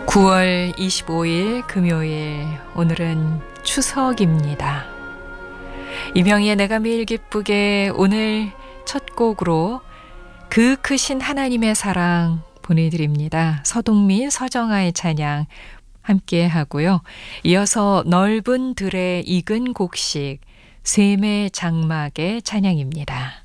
9월 25일 금요일, 오늘은 추석입니다. 이명희의 내가 매일 기쁘게 오늘 첫 곡으로 그 크신 하나님의 사랑 보내드립니다. 서동민, 서정아의 찬양 함께 하고요. 이어서 넓은 들의 익은 곡식, 샘의 장막의 찬양입니다.